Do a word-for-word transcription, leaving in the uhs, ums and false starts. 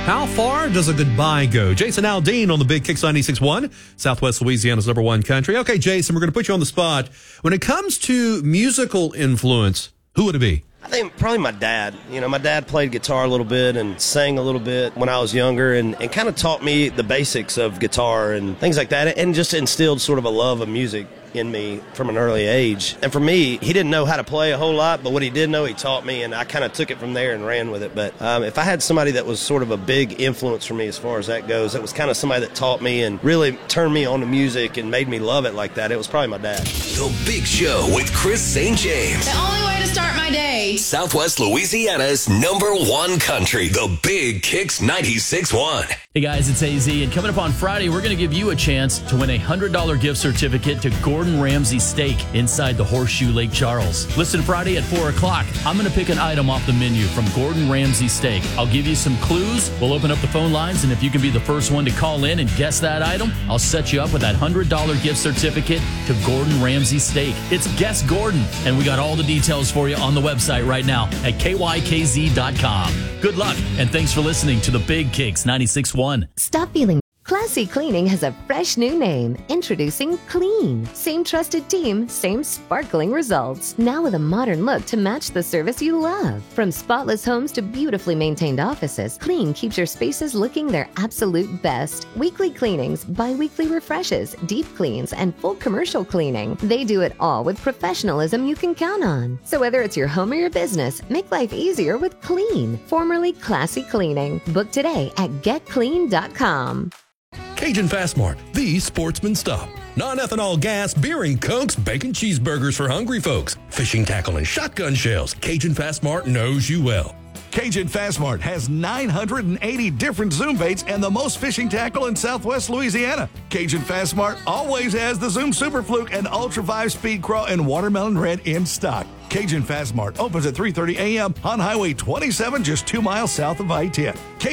How far does a goodbye go? Jason Aldean on the Big Kicks ninety-six point one, Southwest Louisiana's number one country. Okay, Jason, we're going to put you on the spot. When it comes to musical influence, who would it be? I think probably my dad. You know, my dad played guitar a little bit and sang a little bit when I was younger and, and kind of taught me the basics of guitar and things like that, and just instilled sort of a love of music in me from an early age. And for me, he didn't know how to play a whole lot, but what he did know, he taught me, and I kind of took it from there and ran with it. But um, if I had somebody that was sort of a big influence for me as far as that goes, that was kind of somebody that taught me and really turned me on to music and made me love it like that, it was probably my dad. The Big Show with Chris Saint James. The only way to start my day. Southwest Louisiana's number one country, the Big Kicks ninety-six point one. Hey guys, it's A Z, and coming up on Friday, we're going to give you a chance to win a one hundred dollars gift certificate to Gordon Ramsay Steak inside the Horseshoe Lake Charles. Listen Friday at four o'clock. I'm going to pick an item off the menu from Gordon Ramsay Steak. I'll give you some clues. We'll open up the phone lines, and if you can be the first one to call in and guess that item, I'll set you up with that one hundred dollars gift certificate to Gordon Ramsay Steak. It's Guess Gordon, and we got all the details for you on the website right now at K Y K Z dot com. Good luck, and thanks for listening to the Big Kicks ninety-six point one. Stop feeling. Classy Cleaning has a fresh new name. Introducing Clean. Same trusted team, same sparkling results. Now with a modern look to match the service you love. From spotless homes to beautifully maintained offices, Clean keeps your spaces looking their absolute best. Weekly cleanings, bi-weekly refreshes, deep cleans, and full commercial cleaning. They do it all with professionalism you can count on. So whether it's your home or your business, make life easier with Clean, formerly Classy Cleaning. Book today at get clean dot com. Cajun Fast Mart, the sportsman stop. Non-ethanol gas, beer and cokes, bacon cheeseburgers for hungry folks, fishing tackle and shotgun shells. Cajun Fast Mart knows you well. Cajun Fast Mart has nine hundred eighty different Zoom baits and the most fishing tackle in Southwest Louisiana. Cajun Fast Mart always has the Zoom Super Fluke and Ultra five Speed Craw and Watermelon Red in stock. Cajun Fast Mart opens at three thirty a.m. on Highway twenty-seven, just two miles south of I ten.